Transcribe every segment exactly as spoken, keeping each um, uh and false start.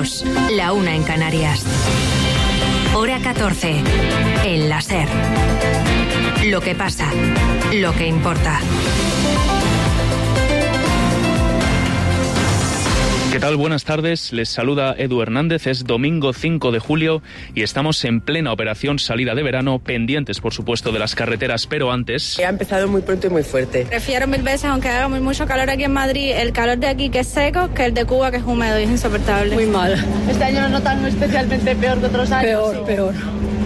dos, la una en Canarias. Hora catorce, en la SER. Lo que pasa, lo que importa. ¿Qué tal? Buenas tardes, les saluda Edu Hernández, es domingo cinco de julio y estamos en plena operación salida de verano, pendientes por supuesto de las carreteras, pero antes... Ha empezado muy pronto y muy fuerte. Prefiero mil veces, aunque haga mucho calor aquí en Madrid, el calor de aquí que es seco, que el de Cuba que es húmedo y es insoportable. Muy mal. Este año lo notan especialmente peor que otros años. Peor, sí. peor.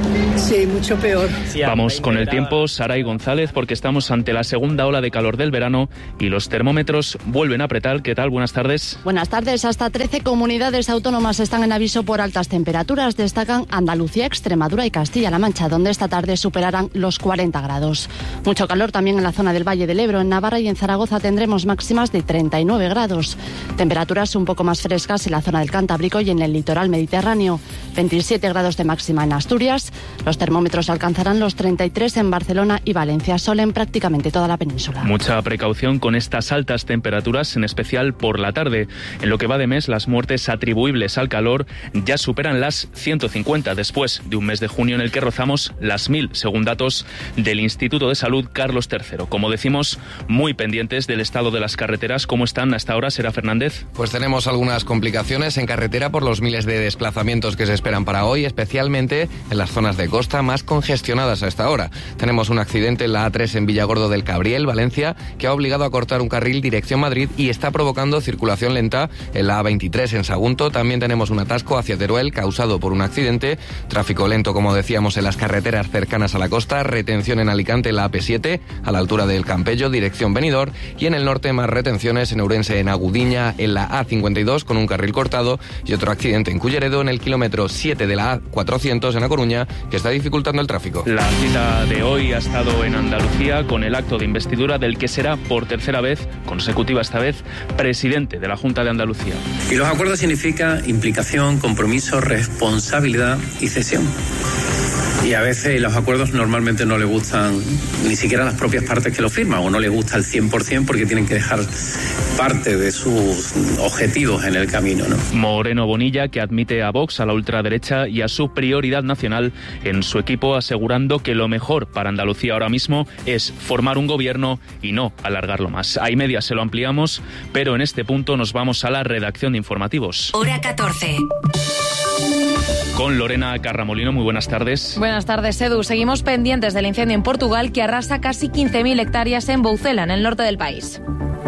Sí, mucho peor. Vamos con el tiempo, Saray González, porque estamos ante la segunda ola de calor del verano y los termómetros vuelven a apretar. ¿Qué tal? Buenas tardes. Buenas tardes. Hasta trece comunidades autónomas están en aviso por altas temperaturas. Destacan Andalucía, Extremadura y Castilla-La Mancha, donde esta tarde superarán los cuarenta grados. Mucho calor también en la zona del Valle del Ebro. En Navarra y en Zaragoza tendremos máximas de treinta y nueve grados. Temperaturas un poco más frescas en la zona del Cantábrico y en el litoral mediterráneo. veintisiete grados de máxima en Asturias. Los termómetros alcanzarán los treinta y tres en Barcelona y Valencia, sol en prácticamente toda la península. Mucha precaución con estas altas temperaturas, en especial por la tarde. En lo que va de mes, las muertes atribuibles al calor ya superan las ciento cincuenta, después de un mes de junio en el que rozamos las mil, según datos del Instituto de Salud Carlos tercero. Como decimos, muy pendientes del estado de las carreteras. ¿Cómo están hasta ahora, Sera Fernández? Pues tenemos algunas complicaciones en carretera por los miles de desplazamientos que se esperan para hoy, especialmente en las zonas de costa más congestionadas a esta hora. Tenemos un accidente en la A tres en Villagordo del Cabriel, Valencia, que ha obligado a cortar un carril dirección Madrid y está provocando circulación lenta en la A veintitrés en Sagunto. También tenemos un atasco hacia Teruel causado por un accidente. Tráfico lento, como decíamos, en las carreteras cercanas a la costa. Retención en Alicante en la A P siete, a la altura del Campello, dirección Benidorm. Y en el norte más retenciones en Ourense, en Agudiña, en la A cincuenta y dos con un carril cortado. Y otro accidente en Culleredo en el kilómetro siete de la A cuatrocientos en A Coruña, que está dificultando el tráfico. La cita de hoy ha estado en Andalucía con el acto de investidura del que será por tercera vez, consecutiva esta vez, presidente de la Junta de Andalucía. Y los acuerdos significan implicación, compromiso, responsabilidad y cesión. Y a veces los acuerdos normalmente no le gustan ni siquiera a las propias partes que lo firman, o no le gusta al cien por ciento porque tienen que dejar parte de sus objetivos en el camino, ¿no? Moreno Bonilla, que admite a Vox, a la ultraderecha y a su prioridad nacional en su equipo, asegurando que lo mejor para Andalucía ahora mismo es formar un gobierno y no alargarlo más. A y media se lo ampliamos, pero en este punto nos vamos a la redacción de informativos. Hora catorce. Con Lorena Carramolino, muy buenas tardes. Buenas tardes, Edu. Seguimos pendientes del incendio en Portugal que arrasa casi quince mil hectáreas en Boucela, en el norte del país.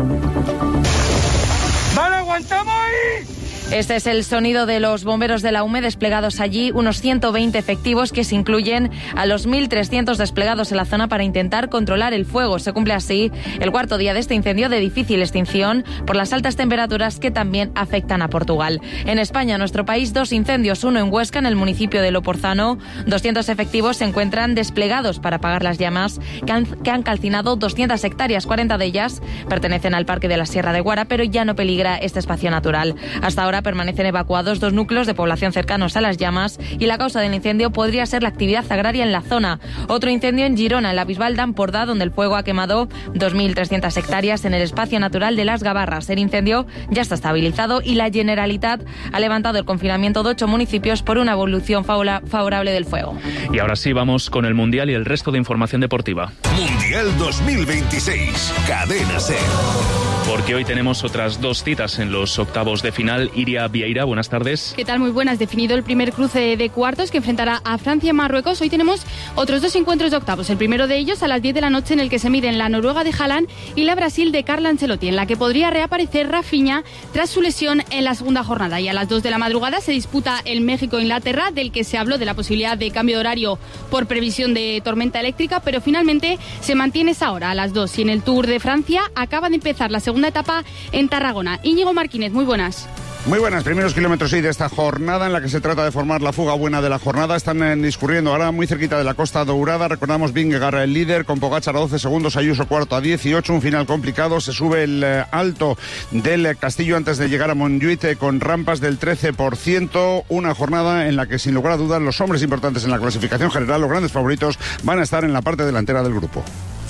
¡Vale, aguantamos ahí! Este es el sonido de los bomberos de la U M E desplegados allí, unos ciento veinte efectivos que se incluyen a los mil trescientos desplegados en la zona para intentar controlar el fuego. Se cumple así el cuarto día de este incendio de difícil extinción por las altas temperaturas que también afectan a Portugal. En España, nuestro país, dos incendios, uno en Huesca, en el municipio de Loporzano. doscientos efectivos se encuentran desplegados para apagar las llamas que han, que han calcinado doscientas hectáreas, cuarenta de ellas pertenecen al Parque de la Sierra de Guara, pero ya no peligra este espacio natural. Hasta ahora permanecen evacuados dos núcleos de población cercanos a las llamas y la causa del incendio podría ser la actividad agraria en la zona. Otro incendio en Girona, en la Bisbal d'Empordà, donde el fuego ha quemado dos mil trescientas hectáreas en el espacio natural de Las Gavarras. El incendio ya está estabilizado y la Generalitat ha levantado el confinamiento de ocho municipios por una evolución favorable del fuego. Y ahora sí, vamos con el Mundial y el resto de información deportiva. Mundial dos mil veintiséis, Cadena SER. Porque hoy tenemos otras dos citas en los octavos de final. Iria Vieira, buenas tardes. ¿Qué tal? Muy buenas. Definido el primer cruce de cuartos que enfrentará a Francia y Marruecos. Hoy tenemos otros dos encuentros de octavos. El primero de ellos a las diez de la noche, en el que se miden la Noruega de Haaland y la Brasil de Carlo Ancelotti, en la que podría reaparecer Rafinha tras su lesión en la segunda jornada. Y a las dos de la madrugada se disputa el México-Inglaterra, del que se habló de la posibilidad de cambio de horario por previsión de tormenta eléctrica, pero finalmente se mantiene esa hora a las dos. Y en el Tour de Francia acaba de empezar la segunda etapa en Tarragona. Íñigo Martínez, muy buenas. Muy buenas, primeros kilómetros sí, de esta jornada en la que se trata de formar la fuga buena de la jornada. Están eh, discurriendo ahora muy cerquita de la Costa Dourada. Recordamos Vingegaard el líder, con Pogačar a doce segundos, Ayuso cuarto a dieciocho, un final complicado. Se sube el eh, alto del eh, Castillo antes de llegar a Montjuïc eh, con rampas del trece por ciento. Una jornada en la que sin lugar a dudas los hombres importantes en la clasificación general, los grandes favoritos, van a estar en la parte delantera del grupo. Todo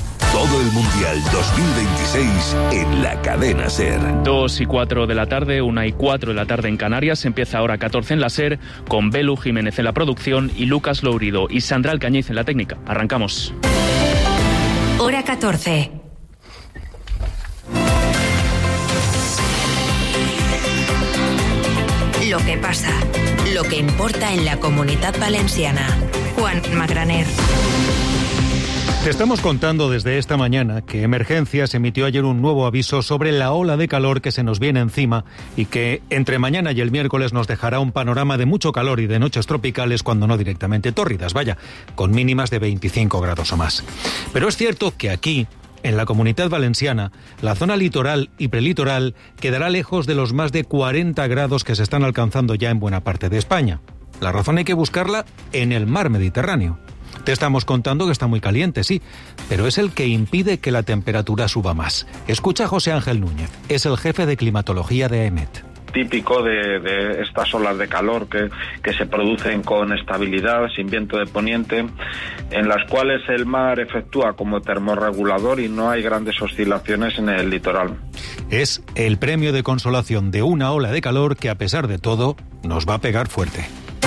todo el Mundial dos mil veintiséis en la cadena SER. Dos y cuatro de la tarde, una y cuatro de la tarde en Canarias. Empieza ahora catorce en la SER, con Belu Jiménez en la producción y Lucas Lourido y Sandra Alcañiz en la técnica. Arrancamos. Hora catorce. Lo que pasa, lo que importa en la Comunitat Valenciana. Juan Magraner. Te estamos contando desde esta mañana que Emergencias emitió ayer un nuevo aviso sobre la ola de calor que se nos viene encima y que entre mañana y el miércoles nos dejará un panorama de mucho calor y de noches tropicales, cuando no directamente tórridas, vaya, con mínimas de veinticinco grados o más. Pero es cierto que aquí, en la Comunitat Valenciana, la zona litoral y prelitoral quedará lejos de los más de cuarenta grados que se están alcanzando ya en buena parte de España. La razón hay que buscarla en el mar Mediterráneo. Te estamos contando que está muy caliente, sí, pero es el que impide que la temperatura suba más. Escucha a José Ángel Núñez, es el jefe de climatología de EMET. Típico de, de estas olas de calor que, que se producen con estabilidad, sin viento de poniente, en las cuales el mar efectúa como termorregulador y no hay grandes oscilaciones en el litoral. Es el premio de consolación de una ola de calor que, a pesar de todo, nos va a pegar fuerte.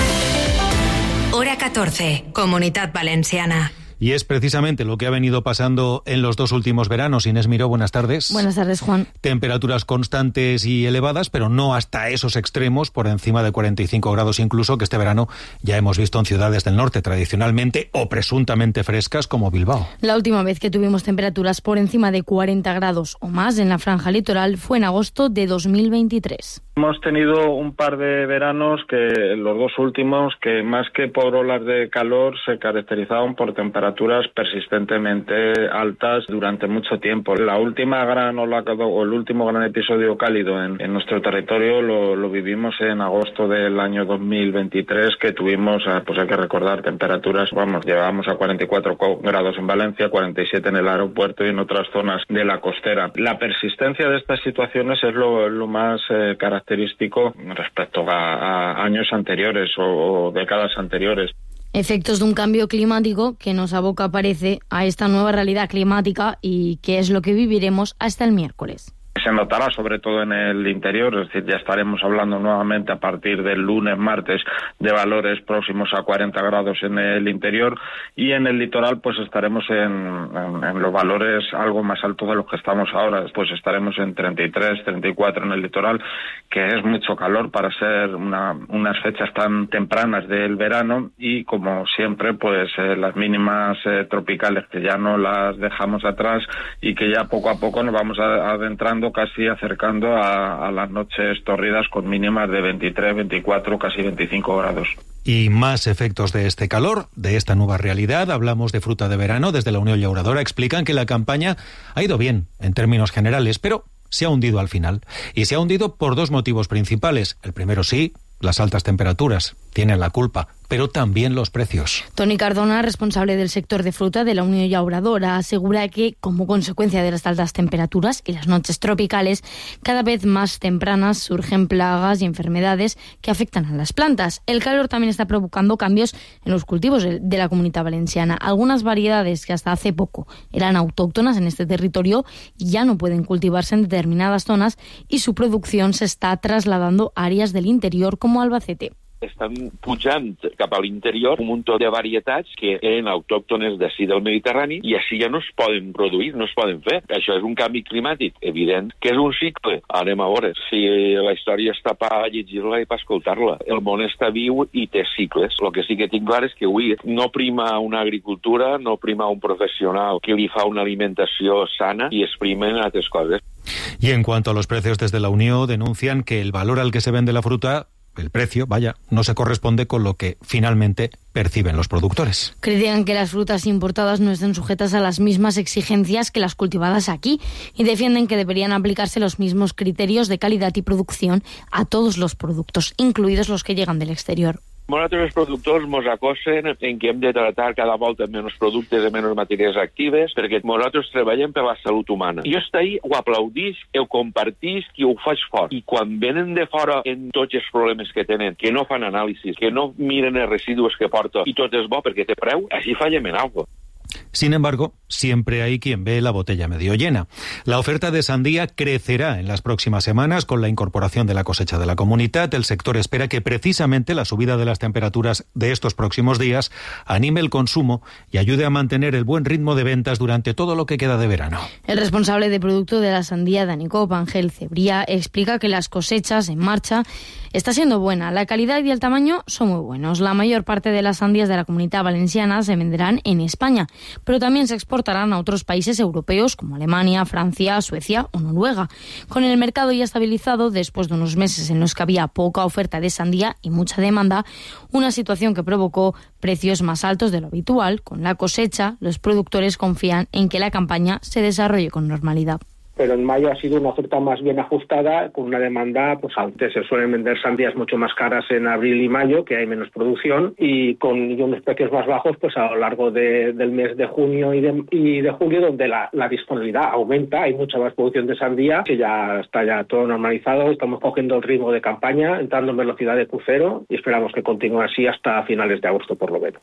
Hora catorce, Comunitat Valenciana. Y es precisamente lo que ha venido pasando en los dos últimos veranos. Inés Miró, buenas tardes. Buenas tardes, Juan. Temperaturas constantes y elevadas, pero no hasta esos extremos, por encima de cuarenta y cinco grados incluso, que este verano ya hemos visto en ciudades del norte, tradicionalmente o presuntamente frescas, como Bilbao. La última vez que tuvimos temperaturas por encima de cuarenta grados o más en la franja litoral fue en agosto de dos mil veintitrés. Hemos tenido un par de veranos, que los dos últimos, que más que por olas de calor se caracterizaban por temperaturas persistentemente altas durante mucho tiempo. La última gran ola o el último gran episodio cálido en, en nuestro territorio lo, lo vivimos en agosto del año dos mil veintitrés, que tuvimos, pues hay que recordar, temperaturas, vamos, llegábamos a cuarenta y cuatro grados en Valencia, cuarenta y siete en el aeropuerto y en otras zonas de la costera. La persistencia de estas situaciones es lo, lo más eh, característico característico respecto a, a años anteriores o, o décadas anteriores. Efectos de un cambio climático que nos aboca, parece, a esta nueva realidad climática y que es lo que viviremos hasta el miércoles. Se notará sobre todo en el interior, es decir, ya estaremos hablando nuevamente a partir del lunes, martes, de valores próximos a cuarenta grados en el interior, y en el litoral pues estaremos en, en, en los valores algo más altos de los que estamos ahora, pues estaremos en treinta y tres, treinta y cuatro en el litoral, que es mucho calor para ser una, unas fechas tan tempranas del verano, y como siempre pues eh, las mínimas eh, tropicales, que ya no las dejamos atrás y que ya poco a poco nos vamos a, adentrando, casi acercando a, a las noches tórridas con mínimas de veintitrés, veinticuatro, casi veinticinco grados. Y más efectos de este calor, de esta nueva realidad. Hablamos de fruta de verano. Desde la Unión Llauradora explican que la campaña ha ido bien en términos generales, pero se ha hundido al final. Y se ha hundido por dos motivos principales. El primero, sí, las altas temperaturas tienen la culpa, pero también los precios. Toni Cardona, responsable del sector de fruta de la Unión Llauradora, asegura que, como consecuencia de las altas temperaturas y las noches tropicales, cada vez más tempranas surgen plagas y enfermedades que afectan a las plantas. El calor también está provocando cambios en los cultivos de la Comunitat Valenciana. Algunas variedades que hasta hace poco eran autóctonas en este territorio ya no pueden cultivarse en determinadas zonas y su producción se está trasladando a áreas del interior como Albacete. Estan pujant cap a l'interior un munt de varietats que eren autòctones d'ací del Mediterrani i així ja no es poden produir, no es poden fer. Això és un canvi climàtic, evident, que és un cicle. Anem a veure si la història està per llegir-la i per escoltar-la. El món està viu i té cicles. El que sí que tinc clar és que avui no prima una agricultura, no prima un professional que li fa una alimentació sana i es primen altres coses. Y en cuanto a los precios, desde la Unión denuncian que el valor al que se vende la fruta, el precio, vaya, no se corresponde con lo que finalmente perciben los productores. Critican que las frutas importadas no estén sujetas a las mismas exigencias que las cultivadas aquí y defienden que deberían aplicarse los mismos criterios de calidad y producción a todos los productos, incluidos los que llegan del exterior. Nosaltres els productors mos acosen en que hem de tratar cada volta menys productes de menys matèries actives perquè nosaltres treballem per la salut humana. I jo està ahí, ho aplaudís, ho compartís i ho faig fort. I quan venen de fora en tots els problemes que tenen, que no fan anàlisis, que no miren els residus que porta i tot és bo perquè té preu, així fallem en algo. Sin embargo, siempre hay quien ve la botella medio llena. La oferta de sandía crecerá en las próximas semanas con la incorporación de la cosecha de la Comunitat. El sector espera que precisamente la subida de las temperaturas de estos próximos días anime el consumo y ayude a mantener el buen ritmo de ventas durante todo lo que queda de verano. El responsable de producto de la sandía de Anicop, Ángel Cebría, explica que las cosechas en marcha está siendo buena. La calidad y el tamaño son muy buenos. La mayor parte de las sandías de la Comunidad Valenciana se venderán en España, pero también se exportarán a otros países europeos como Alemania, Francia, Suecia o Noruega. Con el mercado ya estabilizado, después de unos meses en los que había poca oferta de sandía y mucha demanda, una situación que provocó precios más altos de lo habitual. Con la cosecha, los productores confían en que la campaña se desarrolle con normalidad. Pero en mayo ha sido una oferta más bien ajustada, con una demanda, pues antes se suelen vender sandías mucho más caras en abril y mayo, que hay menos producción, y con unos precios más bajos pues a lo largo de, del mes de junio y de, y de julio, donde la, la disponibilidad aumenta, hay mucha más producción de sandía, que ya está ya todo normalizado, estamos cogiendo el ritmo de campaña, entrando en velocidad de crucero, y esperamos que continúe así hasta finales de agosto por lo menos.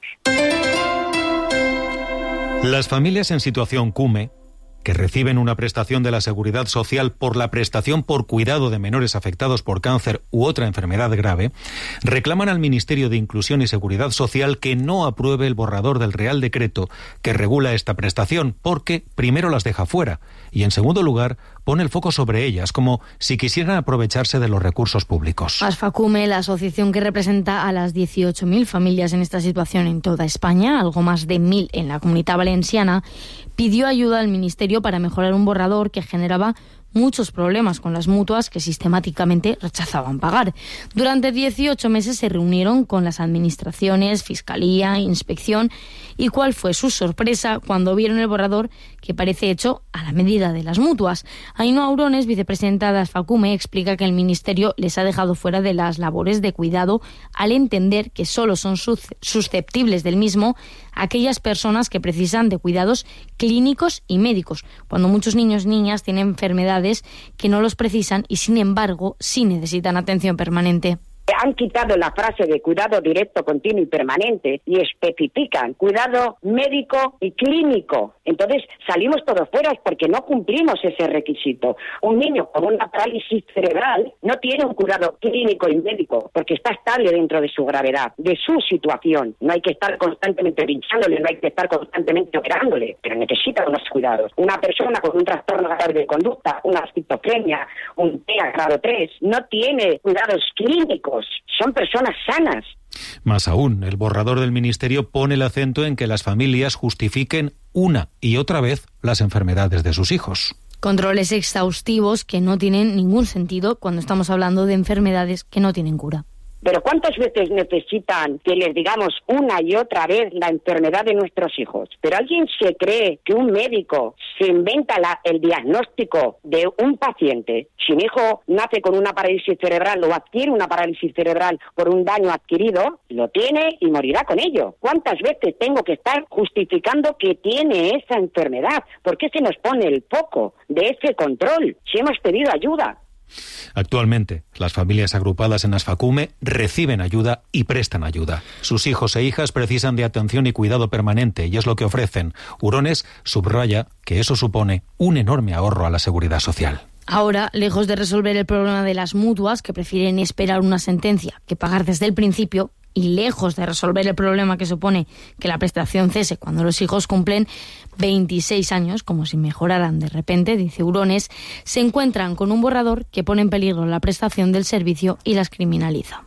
Las familias en situación CUME, que reciben una prestación de la Seguridad Social por la prestación por cuidado de menores afectados por cáncer u otra enfermedad grave, reclaman al Ministerio de Inclusión y Seguridad Social que no apruebe el borrador del Real Decreto que regula esta prestación, porque primero las deja fuera y, en segundo lugar, pone el foco sobre ellas, como si quisieran aprovecharse de los recursos públicos. Asfacume, la asociación que representa a las dieciocho mil familias en esta situación en toda España, algo más de mil en la Comunidad Valenciana, pidió ayuda al Ministerio para mejorar un borrador que generaba muchos problemas con las mutuas que sistemáticamente rechazaban pagar. Durante dieciocho meses se reunieron con las administraciones, Fiscalía, Inspección, y cuál fue su sorpresa cuando vieron el borrador que parece hecho a la medida de las mutuas. Ainhoa Aurones, vicepresidenta de Asfacume, explica que el Ministerio les ha dejado fuera de las labores de cuidado al entender que solo son susceptibles del mismo aquellas personas que precisan de cuidados clínicos y médicos, cuando muchos niños y niñas tienen enfermedades que no los precisan y, sin embargo, sí necesitan atención permanente. Han quitado la frase de cuidado directo, continuo y permanente y especifican cuidado médico y clínico. Entonces salimos todos fuera porque no cumplimos ese requisito. Un niño con una parálisis cerebral no tiene un cuidado clínico y médico porque está estable dentro de su gravedad, de su situación. No hay que estar constantemente pinchándole, no hay que estar constantemente operándole, pero necesita unos cuidados. Una persona con un trastorno grave de conducta, una esquizofrenia, un T E A grado tres, no tiene cuidados clínicos. Son personas sanas. Más aún, el borrador del Ministerio pone el acento en que las familias justifiquen una y otra vez las enfermedades de sus hijos. Controles exhaustivos que no tienen ningún sentido cuando estamos hablando de enfermedades que no tienen cura. Pero ¿cuántas veces necesitan que les digamos una y otra vez la enfermedad de nuestros hijos? Pero ¿alguien se cree que un médico se inventa la, el diagnóstico de un paciente? Si mi hijo nace con una parálisis cerebral o adquiere una parálisis cerebral por un daño adquirido, lo tiene y morirá con ello. ¿Cuántas veces tengo que estar justificando que tiene esa enfermedad? ¿Por qué se nos pone el foco de ese control si hemos pedido ayuda? Actualmente, las familias agrupadas en Asfacume reciben ayuda y prestan ayuda. Sus hijos e hijas precisan de atención y cuidado permanente y es lo que ofrecen. Urones subraya que eso supone un enorme ahorro a la seguridad social. Ahora, lejos de resolver el problema de las mutuas, que prefieren esperar una sentencia que pagar desde el principio, y lejos de resolver el problema que supone que la prestación cese cuando los hijos cumplen veintiséis años, como si mejoraran de repente, dice Urones, se encuentran con un borrador que pone en peligro la prestación del servicio y las criminaliza.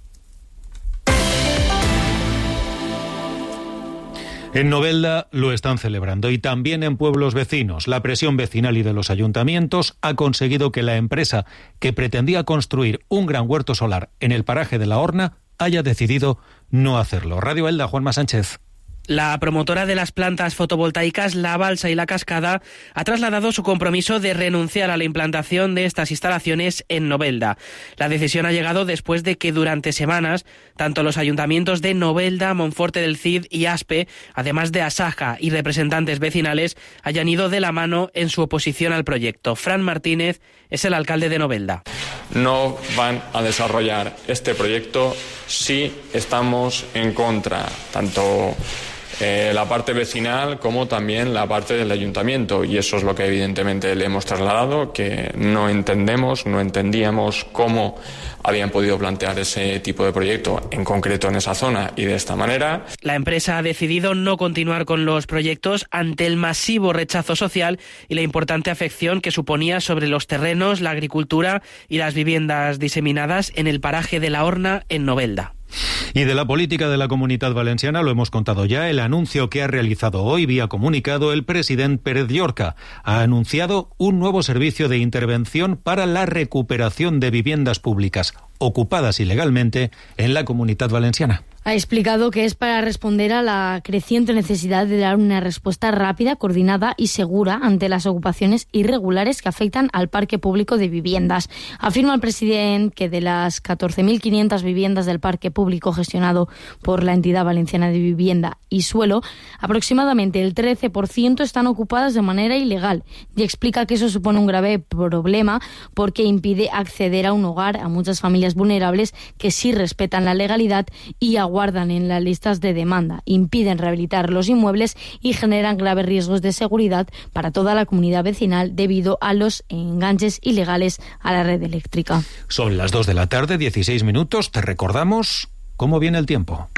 En Novelda lo están celebrando y también en pueblos vecinos. La presión vecinal y de los ayuntamientos ha conseguido que la empresa que pretendía construir un gran huerto solar en el paraje de la Horna haya decidido no hacerlo. Radio Elda, Juanma Sánchez. La promotora de las plantas fotovoltaicas La Balsa y La Cascada ha trasladado su compromiso de renunciar a la implantación de estas instalaciones en Novelda. La decisión ha llegado después de que durante semanas tanto los ayuntamientos de Novelda, Monforte del Cid y Aspe, además de Asaja y representantes vecinales, hayan ido de la mano en su oposición al proyecto. Fran Martínez es el alcalde de Novelda. No van a desarrollar este proyecto si estamos en contra, tanto eh, la parte vecinal como también la parte del ayuntamiento, y eso es lo que evidentemente le hemos trasladado, que no entendemos, no entendíamos cómo habían podido plantear ese tipo de proyecto, en concreto en esa zona y de esta manera. La empresa ha decidido no continuar con los proyectos ante el masivo rechazo social y la importante afección que suponía sobre los terrenos, la agricultura y las viviendas diseminadas en el paraje de la Horna, en Novelda. Y de la política de la Comunitat Valenciana lo hemos contado ya, el anuncio que ha realizado hoy vía comunicado el presidente Pérez Llorca. Ha anunciado un nuevo servicio de intervención para la recuperación de viviendas públicas ocupadas ilegalmente en la Comunitat Valenciana. Ha explicado que es para responder a la creciente necesidad de dar una respuesta rápida, coordinada y segura ante las ocupaciones irregulares que afectan al parque público de viviendas. Afirma el presidente que de las catorce mil quinientas viviendas del parque público gestionado por la entidad valenciana de vivienda y suelo, aproximadamente el trece por ciento están ocupadas de manera ilegal, y explica que eso supone un grave problema porque impide acceder a un hogar a muchas familias vulnerables que sí respetan la legalidad y aguardan en las listas de demanda, impiden rehabilitar los inmuebles y generan graves riesgos de seguridad para toda la comunidad vecinal debido a los enganches ilegales a la red eléctrica. Son las dos de la tarde, dieciséis minutos. Te recordamos cómo viene el tiempo.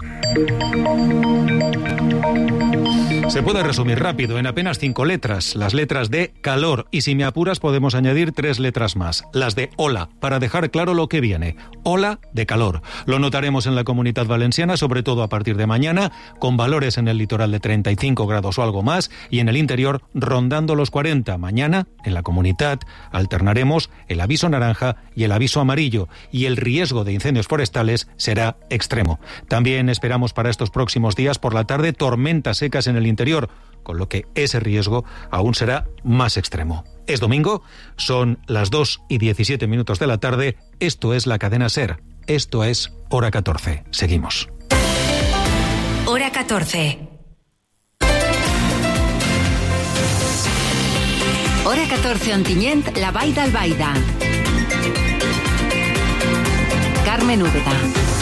Se puede resumir rápido en apenas cinco letras, las letras de calor, y si me apuras podemos añadir tres letras más, las de ola, para dejar claro lo que viene. Ola de calor. Lo notaremos en la Comunitat Valenciana, sobre todo a partir de mañana, con valores en el litoral de treinta y cinco grados o algo más, y en el interior rondando los cuarenta. Mañana, en la Comunitat, alternaremos el aviso naranja y el aviso amarillo, y el riesgo de incendios forestales será extremo. También esperamos para estos próximos días por la tarde tormentas secas en el interior, con lo que ese riesgo aún será más extremo. Es domingo, son las dos y diecisiete minutos de la tarde, esto es la cadena SER, esto es Hora catorce. Seguimos. Hora catorce. Hora catorce Ontinyent, la Vall d'Albaida. Carmen Úbeda.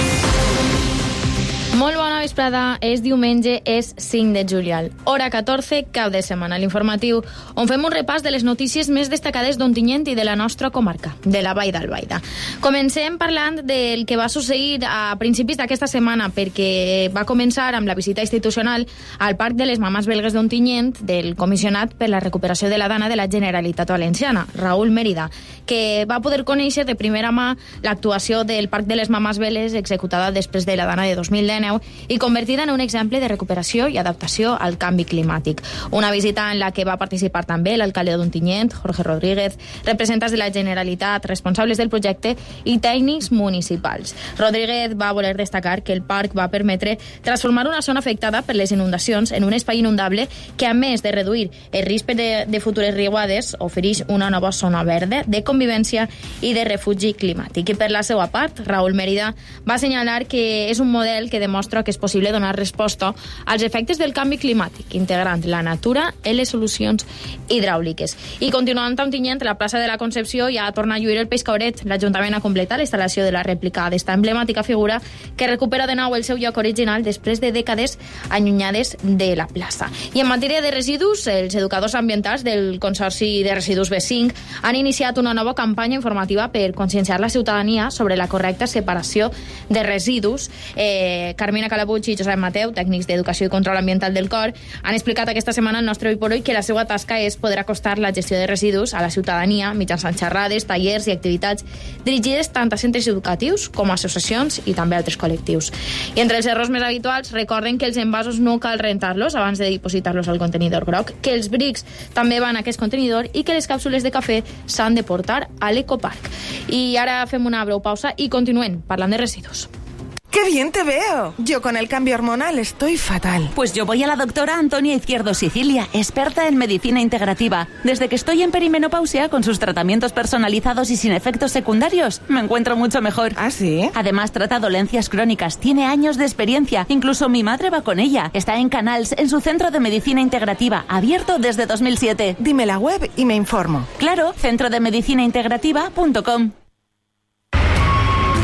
Molt bona vesprada, és diumenge, és cinc de juliol. Hora catorze, cap de setmana, l'informatiu, on fem un repàs de les notícies més destacades d'Ontinyent i de la nostra comarca, de la Vall d'Albaida. Comencem parlant del que va succeir a principis d'aquesta setmana, perquè va començar amb la visita institucional al Parc de les Mamàs Belgues d'Ontinyent del comissionat per la recuperació de la dana de la Generalitat Valenciana, Raül Mérida, que va poder conèixer de primera mà l'actuació del Parc de les Mamàs Belgues executada després de la dana de dos mil dinou i convertida en un exemple de recuperació i adaptació al canvi climàtic. Una visita en la que va participar també l'alcalde d'Ontinyent, Jorge Rodríguez, representants de la Generalitat, responsables del projecte i tècnics municipals. Rodríguez va voler destacar que el parc va permetre transformar una zona afectada per les inundacions en un espai inundable que, a més de reduir el risc de, de futures riuades, ofereix una nova zona verda de convivència i de refugi climàtic. I per la seva part, Raül Mérida va assenyalar que és un model que demostra que és possible donar resposta als efectes del canvi climàtic, integrant la natura en les solucions hidràuliques. I continuant a Ontinyent, la plaça de la Concepció ja torna a lluir el peix cabret. L'Ajuntament ha completat la instal·lació de la rèplica d'esta emblemàtica figura que recupera de nou el seu lloc original després de dècades allunyades de la plaça. I en matèria de residus, els educadors ambientals del Consorci de Residus B cinc han iniciat una nova campanya informativa per conscienciar la ciutadania sobre la correcta separació de residus. Eh, Carmina Calabuig i Josep Mateu, tècnics d'Educació i Control Ambiental del C O R, han explicat aquesta setmana al nostre Oi por Oi que la seva tasca és poder acostar la gestió de residus a la ciutadania mitjançant xerrades, tallers i activitats dirigides tant a centres educatius com a associacions i també a altres col·lectius. I entre els errors més habituals, recorden que els envasos no cal rentar-los abans de dipositar-los al contenidor groc, que els brics també van a aquest contenidor i que les càpsules de cafè s'han de portar a l'ecoparc. I ara fem una breu pausa i continuem parlant de residus. ¡Qué bien te veo! Yo con el cambio hormonal estoy fatal. Pues yo voy a la doctora Antonia Izquierdo Sicilia, experta en medicina integrativa. Desde que estoy en perimenopausia, con sus tratamientos personalizados y sin efectos secundarios, me encuentro mucho mejor. ¿Ah, sí? Además, trata dolencias crónicas, tiene años de experiencia. Incluso mi madre va con ella. Está en Canals, en su centro de medicina integrativa, abierto desde dos mil siete. Dime la web y me informo. Claro, centro de medicina integrativa punto com.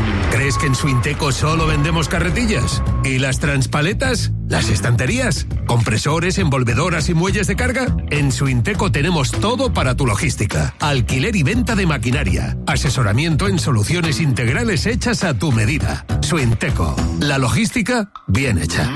¿Crees que en Suinteco solo vendemos carretillas? ¿Y las transpaletas? ¿Las estanterías? ¿Compresores, envolvedoras y muelles de carga? En Suinteco tenemos todo para tu logística. Alquiler y venta de maquinaria. Asesoramiento en soluciones integrales hechas a tu medida. Suinteco. La logística bien hecha.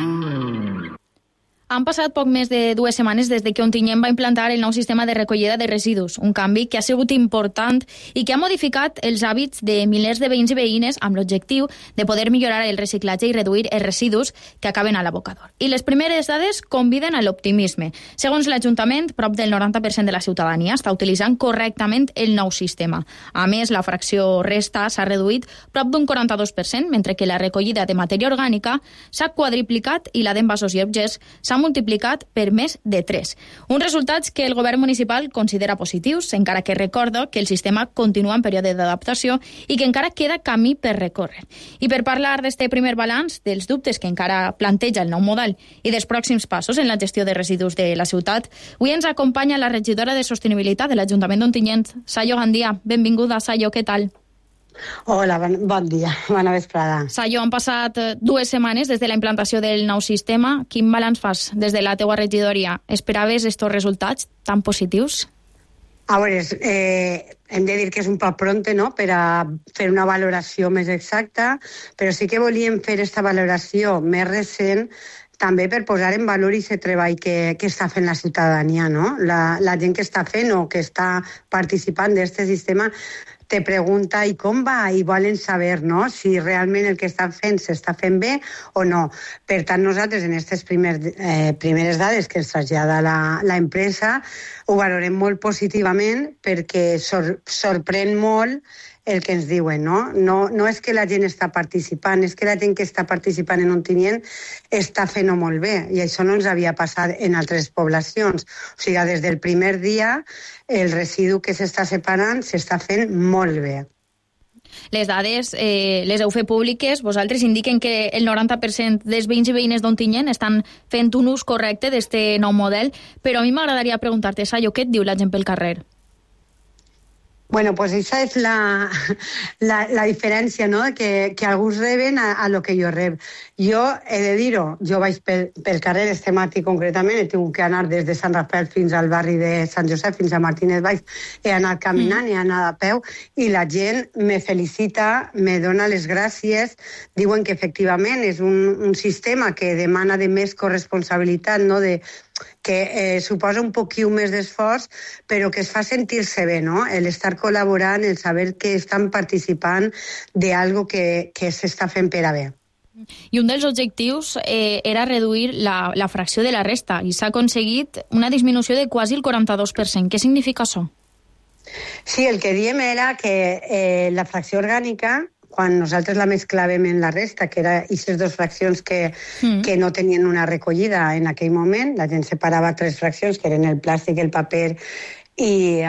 Han passat poc més de dues setmanes des de que Ontinyent va implantar el nou sistema de recollida de residus, un canvi que ha sigut important i que ha modificat els hàbits de milers de veïns i veïnes amb l'objectiu de poder millorar el reciclatge i reduir els residus que acaben a l'abocador. I les primeres dades conviden a l'optimisme. Segons l'Ajuntament, prop del noranta per cent de la ciutadania està utilitzant correctament el nou sistema. A més, la fracció resta s'ha reduït prop d'un quaranta-dos per cent, mentre que la recollida de matèria orgànica s'ha quadriplicat i la d'envasos i objectes s'ha multiplicat per més de tres. Uns resultats que el govern municipal considera positius, encara que recorda que el sistema continua en període d'adaptació i que encara queda camí per recórrer. I per parlar d'este primer balanç, dels dubtes que encara planteja el nou model i dels pròxims passos en la gestió de residus de la ciutat, avui ens acompanya la regidora de Sostenibilitat de l'Ajuntament d'Ontinyent, Sayo Gandia. Benvinguda, Sayo, què tal? Hola, bon, bon dia, bona vesprada. Sayo, han passat dues setmanes des de la implantació del nou sistema. Quin balanç fas des de la teua regidoria? Esperaves estos resultats tan positius? A veure, eh, hem de dir que és un poc pronte, no?, per a fer una valoració més exacta, però sí que volíem fer aquesta valoració més recent també per posar en valor aquest treball que, que està fent la ciutadania, no? La, la gent que està fent o que està participant d'aquest sistema te pregunta i com va i volen saber, no?, si realment el que estan fent s'està fent bé o no. Per tant, nosaltres en aquestes primer, eh, primeres dades que ens trasllada la, la empresa ho valorem molt positivament perquè sor, sorprèn molt el que ens diuen, no? No, no és que la gent està participant, és que la gent que està participant en Ontinyent està fent-ho molt bé, i això no ens havia passat en altres poblacions. O sigui, des del primer dia, el residu que s'està separant s'està fent molt bé. Les dades eh, les heu fet públiques, vosaltres indiquen que el noranta per cent dels veïns i veïnes d'Ontinyent estan fent un ús correcte d'aquest nou model, però a mi m'agradaria preguntar-te, Sayo, què et diu la gent pel carrer? Bueno, pues esa és la, la, la diferència, no?, que, que alguns reben a, a lo que jo reb. Jo he de dir-ho, jo vaig pel, pel carrer este matí concretament, he tingut que anar des de Sant Rafael fins al barri de Sant Josep, fins a Martínez Valls, he anat caminant, mm. he anat a peu, i la gent me felicita, me dona les gràcies, diuen que efectivament és un, un sistema que demana de més corresponsabilitat, no?, de que eh, suposa un poquiu més d'esforç, però que es fa sentir-se bé, no?, l'estar col·laborant, el saber que estan participant d'algo que, que s'està fent per a bé. I un dels objectius eh, era reduir la, la fracció de la resta, i s'ha aconseguit una disminució de quasi el quaranta-dos per cent. Què significa això? Sí, el que diem era que eh, la fracció orgànica, quan nosaltres la mesclàvem en la resta, que eren aquestes dues fraccions que, mm. que no tenien una recollida en aquell moment, la gent separava tres fraccions, que eren el plàstic, el paper i...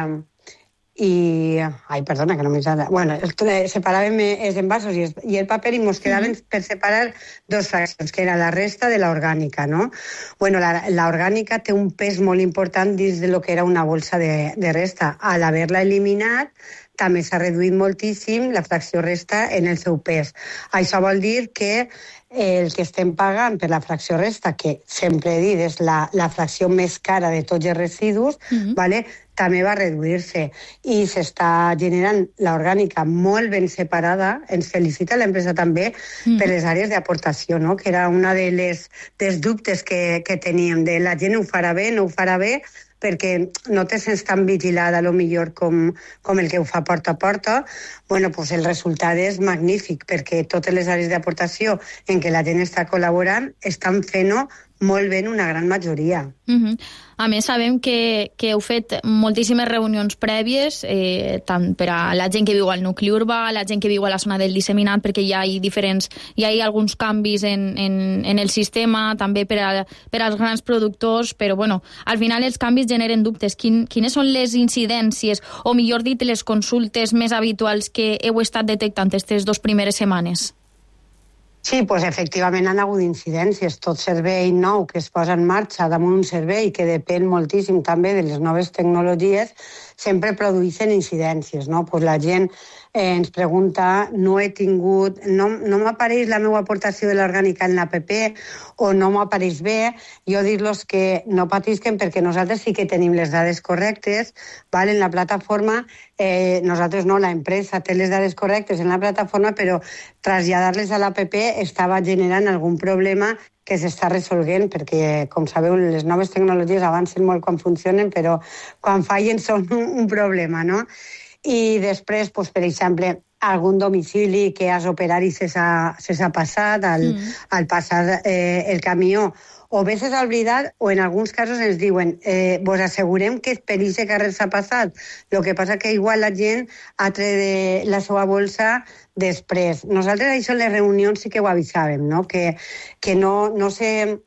i ai, perdona, que no m'he sala. Bueno, separàvem els envasos i, i el paper i ens quedaven mm. per separar dos fraccions, que era la resta de l'orgànica, no? Bueno, l'orgànica té un pes molt important dins de lo que era una bolsa de, de resta. Al haver-la eliminat, també s'ha reduït moltíssim la fracció resta en el seu pes. Això vol dir que el que estem pagant per la fracció resta, que sempre he dit és la, la fracció més cara de tots els residus, mm-hmm. vale? també va reduir-se i s'està generant l'orgànica molt ben separada. Ens felicita l'empresa també mm. per les àrees d'aportació, no? Que era una de les dels dubtes que, que teníem, de la gent ho farà bé, no ho farà bé, perquè no te sents tan vigilada, a lo millor, com, com el que ho fa porta a porta. Bueno, pues el resultat és magnífic, perquè totes les àrees d'aportació en què la gent està col·laborant estan fent-ho molt bé en una gran majoria. Uh-huh. A més, sabem que, que heu fet moltíssimes reunions prèvies, eh, tant per a la gent que viu al nucli urbà, la gent que viu a la zona del disseminat, perquè hi ha diferents, hi ha alguns canvis en, en, en el sistema, també per, a, per als grans productors, però bueno, al final els canvis generen dubtes. Quin, quines són les incidències, o millor dit, les consultes més habituals que heu estat detectant aquestes dues primeres setmanes? Sí, pues efectivament han hagut incidències. Tot servei nou que es posa en marxa damunt un servei que depèn moltíssim també de les noves tecnologies sempre produeixen incidències, no? Pues la gent eh, ens pregunta, no he tingut, no, no m'apareix la meva aportació de l'orgànica en l'A P P o no m'apareix bé, jo dir-los que no patisquen perquè nosaltres sí que tenim les dades correctes, val? En la plataforma, eh, nosaltres no, la empresa té les dades correctes en la plataforma, però traslladar-les a l'A P P estava generant algun problema que s'està resolguent, perquè, com sabeu, les noves tecnologies avancen molt quan funcionen, però quan fallen són un, un problema, no? I després, doncs, per exemple, algun domicili que has operat i se s'ha passat al, mm. al passar eh, el camió, o bé s'ha oblidat, o en alguns casos ens diuen eh, vos assegurem que per aquest carrer s'ha passat. El que passa que igual la gent ha tret la seva bolsa després. Nosaltres això en les reunions sí que ho avisàvem, no? Que, que no, no sé...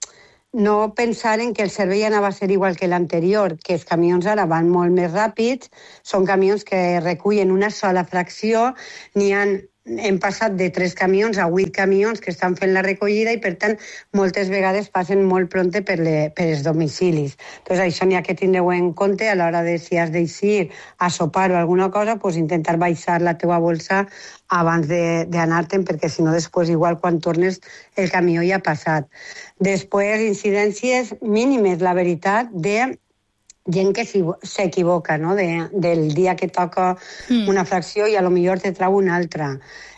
no pensaren que el servei anava a ser igual que l'anterior, que els camions ara van molt més ràpids, són camions que recullen una sola fracció, n'hi han hem passat de tres camions a vuit camions que estan fent la recollida i, per tant, moltes vegades passen molt prompte per, le, per els domicilis. Doncs això n'hi ha que tindre en compte a l'hora de si has d'eixir a sopar o alguna cosa, pues intentar baixar la teua bolsa abans d'anar-te'n, perquè si no després igual quan tornes el camió ja ha passat. Després, incidències mínimes, la veritat, de gent que s'equivoca, no? De, del dia que toca mm. una fracció i a lo millor te trau una altra.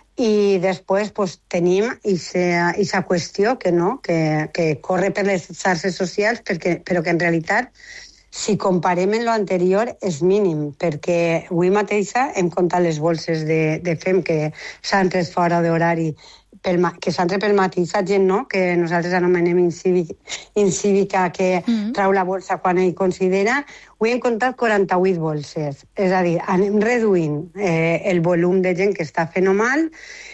I després pues, tenim aquesta qüestió que, no? que, que corre per les xarxes socials, perquè, però que en realitat, si comparem amb l'anterior, és mínim, perquè avui mateixa hem comptat les bolses de, de F E M que s'han tret fora d'horari, que s'han tret pel matí, sa gent, no? Que nosaltres anomenem incívica, incívica que mm. trau la bolsa quan ell considera. Avui hem comptat quaranta-vuit bolses. És a dir, anem reduint eh, el volum de gent que està fent mal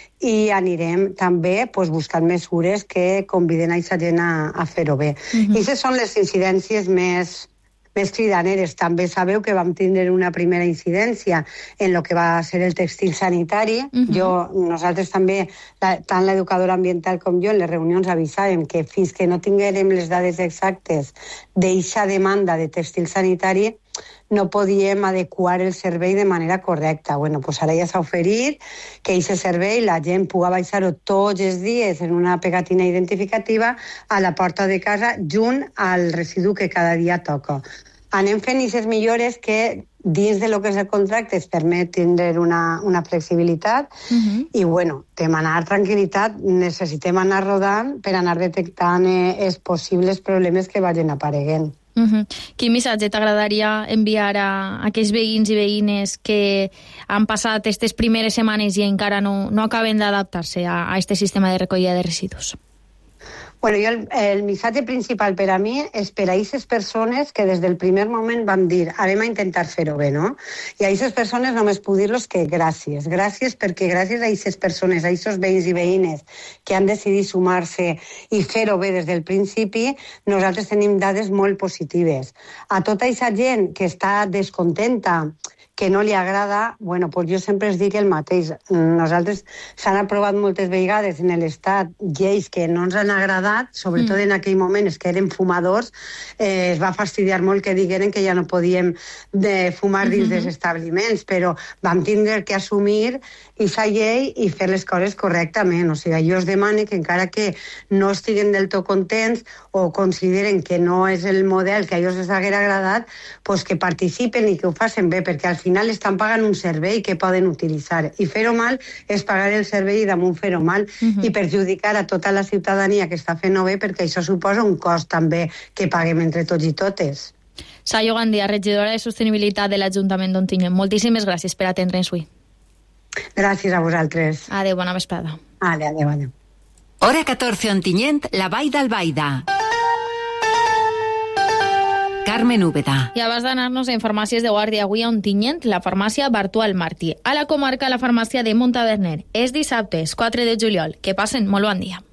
i anirem també pues, buscant mesures que conviden a aquesta gent a, a fer-ho bé. Mm-hmm. I aquestes són les incidències més... més cridaneres. També sabeu que vam tindre una primera incidència en el que va ser el textil sanitari. Uh-huh. Jo, nosaltres també, la, tant l'educadora ambiental com jo, en les reunions avisàvem que fins que no tinguérem les dades exactes d'eixa demanda de textil sanitari, no podíem adequar el servei de manera correcta. Bueno, pues ara ja s'ha oferit que aquest servei la gent pugui baixar-ho tots els dies en una pegatina identificativa a la porta de casa junt al residu que cada dia toca. Anem fent aquestes millores que dins de lo que és el contracte es permet tindre una, una flexibilitat uh-huh. i, bueno, demanar tranquil·litat, necessitem anar rodant per anar detectant eh, els possibles problemes que vagin apareguent. Uh-huh. Quin missatge t'agradaria enviar a aquells veïns i veïnes que han passat aquestes primeres setmanes i encara no, no acaben d'adaptar-se a aquest sistema de recollida de residus? Bueno, jo el, el missatge principal per a mi és per a aquestes persones que des del primer moment vam dir anem a intentar fer-ho bé, no? I a aquestes persones només puc dir-los que gràcies. Gràcies perquè gràcies a aquestes persones, a aquests veïns i veïnes que han decidit sumar-se i fer-ho bé des del principi, nosaltres tenim dades molt positives. A tota aquesta gent que està descontenta, que no li agrada, bueno, pues jo sempre es dic el mateix. Nosaltres s'han aprovat moltes vegades en l'Estat lleis que no ens han agradat, sobretot mm. en aquell moment, és que eren fumadors, eh, es va fastidiar molt que digueren que ja no podíem de fumar dins mm-hmm. dels establiments, però vam tindre que assumir aquesta llei i fer les coses correctament. O sigui, jo us demano que encara que no estiguen del tot contents o consideren que no és el model que a ells els haguera agradat, pues que participen i que ho facin bé, perquè al final Al final estan pagant un servei que poden utilitzar. I fer-ho mal és pagar el servei i damunt fer-ho mal uh-huh. i perjudicar a tota la ciutadania que està fent-ho bé, perquè això suposa un cost també que paguem entre tots i totes. Sayo Gandia, regidora de Sostenibilitat de l'Ajuntament d'Ontinyent. Moltíssimes gràcies per atendre'ns avui. Gràcies a vosaltres. Adéu, bona vesprada. Adéu, adéu, adéu. Hora catorze Ontinyent, la Vall d'Albaida. Carmen Úbeda. I abans d'anar-nos en farmàcies de guàrdia avui a Ontinyent, la farmàcia Bartual Martí. A la comarca, la farmàcia de Montaverner. És dissabte, quatre de juliol. Que passen molt bon dia.